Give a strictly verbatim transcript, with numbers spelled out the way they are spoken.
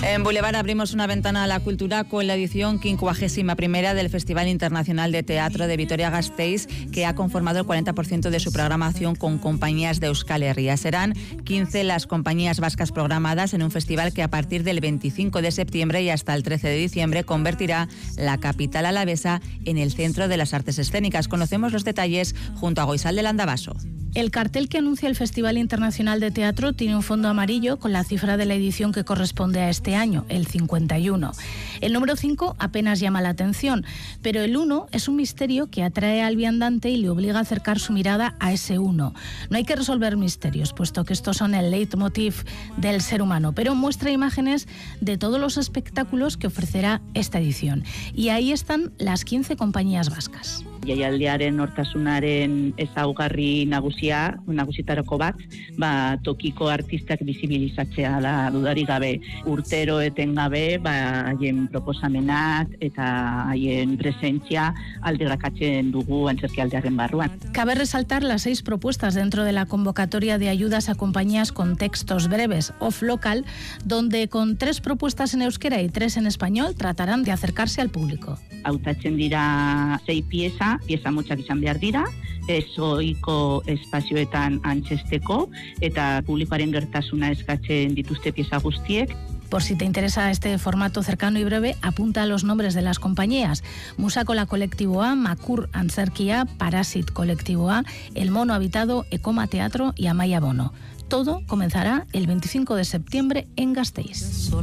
En Boulevard abrimos una ventana a la cultura con la edición quincuagésima primera del Festival Internacional de Teatro de Vitoria-Gasteiz, que ha conformado el cuarenta por ciento de su programación con compañías de Euskal Herria. Serán quince las compañías vascas programadas en un festival que a partir del veinticinco de septiembre y hasta el trece de diciembre convertirá la capital alavesa en el centro de las artes escénicas. Conocemos los detalles junto a Goizal del Andabaso. El cartel que anuncia el Festival Internacional de Teatro tiene un fondo amarillo con la cifra de la edición que corresponde a este año, el cincuenta y uno. El número cinco apenas llama la atención, pero el uno es un misterio que atrae al viandante y le obliga a acercar su mirada a ese uno. No hay que resolver misterios, puesto que estos son el leitmotiv del ser humano, pero muestra imágenes de todos los espectáculos que ofrecerá esta edición. Y ahí están las quince compañías vascas. Jaialdiaren nortasunaren ezaugarri nagusia, nagusitarako bat, ba, tokiko artistak bizibilizatzea da dudarik gabe. Urtero etengabe, ba, haien proposamenak eta haien presentzia alderrakatzen dugu antzerkialdiaren barruan. Cabe resaltar las seis propuestas dentro de la convocatoria de ayudas a compañías con textos breves off-local, donde con tres propuestas en euskera y tres en español tratarán de acercarse al público. Hautatzen dira sei pieza, pieza motzak izan behar dira, ez ohiko espazioetan antzesteko eta publikoaren gertasuna eskatzen dituzte pieza guztiek. Por si te interesa este formato cercano y breve, apunta los nombres de las compañías: Musakola Kolektiboa, Makur Antzerkia, Parasit Kolektiboa, El Mono Habitado, Ekoma Teatro y Amaia Bono. Todo comenzará el veinticinco de septiembre en Gasteiz.